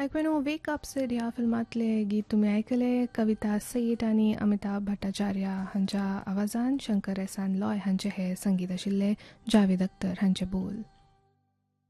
ऐकून wake up sed ह्या फिल्मातले गीत तुम्ही ऐकले. कविता सईद आणि अमिताभ भट्टाचार्य हांच्या आवाजान, शंकर एहसान लॉय हांचे हे संगीत आशिल्ले, जावेद अख्तर हांचे बोल.